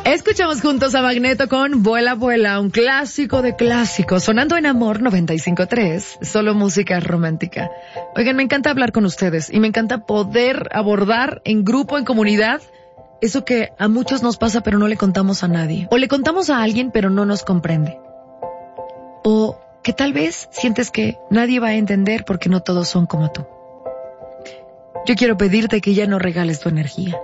Escuchamos juntos a Magneto con Vuela, Vuela, un clásico de clásicos, sonando en Amor 95.3, solo música romántica. Oigan, me encanta hablar con ustedes y me encanta poder abordar en grupo, en comunidad, eso que a muchos nos pasa pero no le contamos a nadie. O le contamos a alguien pero no nos comprende. O que tal vez sientes que nadie va a entender porque no todos son como tú. Yo quiero pedirte que ya no regales tu energía.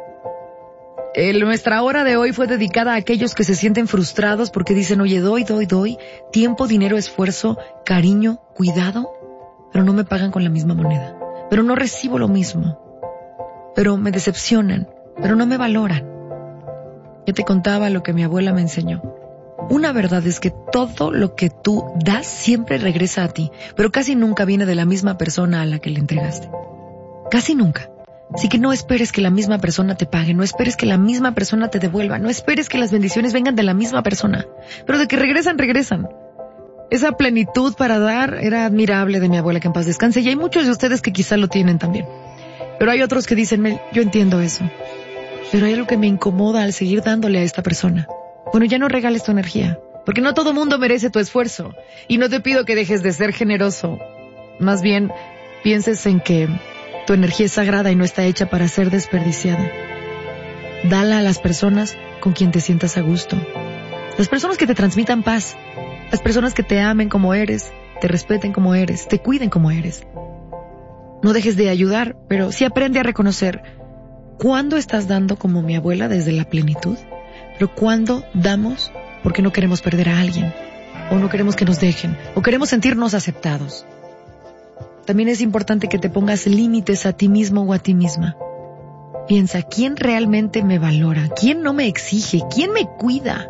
Nuestra hora de hoy fue dedicada a aquellos que se sienten frustrados porque dicen, oye, doy, tiempo, dinero, esfuerzo, cariño, cuidado, pero no me pagan con la misma moneda, pero no recibo lo mismo, pero me decepcionan, pero no me valoran. Yo te contaba lo que mi abuela me enseñó. Una verdad es que todo lo que tú das siempre regresa a ti, pero casi nunca viene de la misma persona a la que le entregaste. Casi nunca. Así que no esperes que la misma persona te pague, no esperes que la misma persona te devuelva, no esperes que las bendiciones vengan de la misma persona, pero de que regresan, regresan. Esa plenitud para dar era admirable de mi abuela, que en paz descanse, y hay muchos de ustedes que quizá lo tienen también. Pero hay otros que dicen, Mel, yo entiendo eso, pero hay algo que me incomoda al seguir dándole a esta persona. Bueno, ya no regales tu energía, porque no todo mundo merece tu esfuerzo, y no te pido que dejes de ser generoso, más bien pienses en que tu energía es sagrada y no está hecha para ser desperdiciada. Dala a las personas con quien te sientas a gusto. Las personas que te transmitan paz. Las personas que te amen como eres, te respeten como eres, te cuiden como eres. No dejes de ayudar, pero sí aprende a reconocer cuándo estás dando como mi abuela desde la plenitud, pero cuándo damos porque no queremos perder a alguien, o no queremos que nos dejen, o queremos sentirnos aceptados. También es importante que te pongas límites a ti mismo o a ti misma. Piensa, ¿quién realmente me valora? ¿Quién no me exige? ¿Quién me cuida?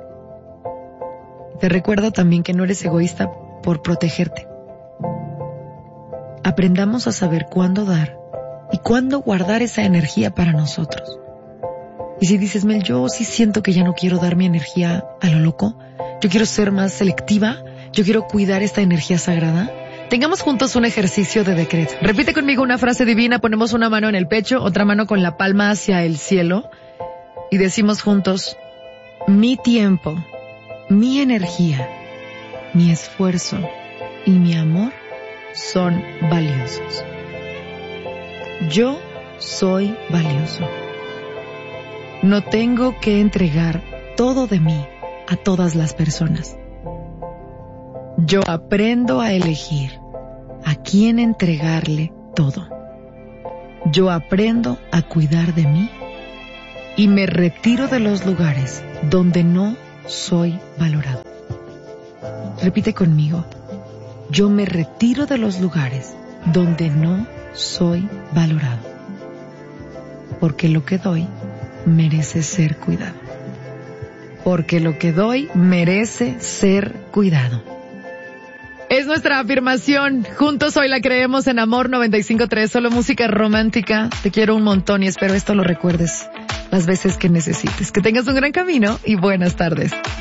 Te recuerdo también que no eres egoísta por protegerte. Aprendamos a saber cuándo dar y cuándo guardar esa energía para nosotros. Y si dices, Mel, yo sí siento que ya no quiero dar mi energía a lo loco, yo quiero ser más selectiva, yo quiero cuidar esta energía sagrada, tengamos juntos un ejercicio de decreto. Repite conmigo una frase divina, ponemos una mano en el pecho, otra mano con la palma hacia el cielo y decimos juntos, mi tiempo, mi energía, mi esfuerzo y mi amor son valiosos. Yo soy valioso. No tengo que entregar todo de mí a todas las personas. Yo aprendo a elegir a quién entregarle todo. Yo aprendo a cuidar de mí y me retiro de los lugares donde no soy valorado. Repite conmigo. Yo me retiro de los lugares donde no soy valorado. Porque lo que doy merece ser cuidado. Porque lo que doy merece ser cuidado. Es nuestra afirmación. Juntos hoy la creemos en Amor 95.3, solo música romántica. Te quiero un montón y espero esto lo recuerdes las veces que necesites. Que tengas un gran camino y buenas tardes.